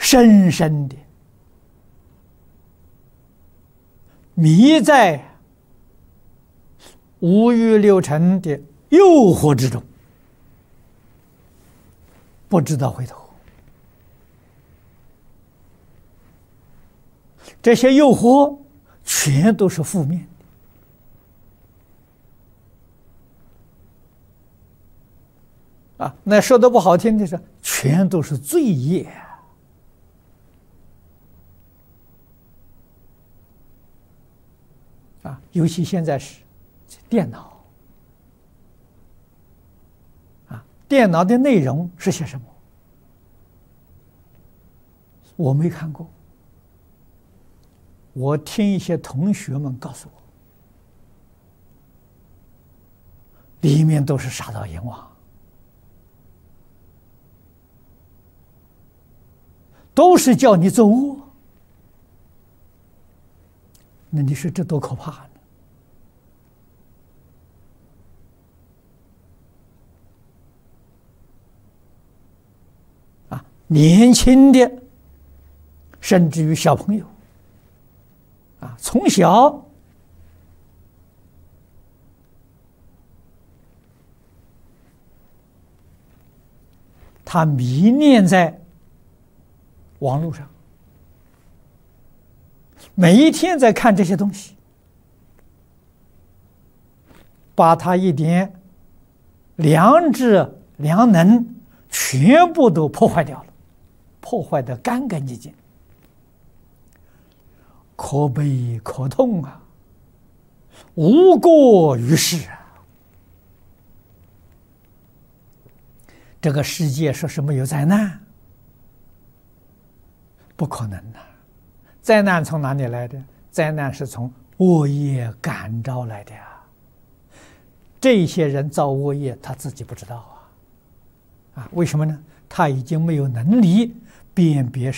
深深的迷在五欲六尘的诱惑之中，不知道回头。这些诱惑全都是负面的啊！那说的不好听的是，全都是罪业啊！尤其现在是电脑啊，电脑的内容是些什么？我没看过。我听一些同学们告诉我，里面都是杀盗阎王，都是叫你作恶。那你说这多可怕呢？啊，年轻的，甚至于小朋友。啊，从小他迷恋在网络上，每一天在看这些东西，把他一点良知、良能全部都破坏掉了，破坏得干干净净。可悲可痛啊！无过于世啊！这个世界说是没有灾难，不可能的。灾难从哪里来的？灾难是从恶业感召来的呀。这些人造恶业，他自己不知道啊！为什么呢？他已经没有能力辨别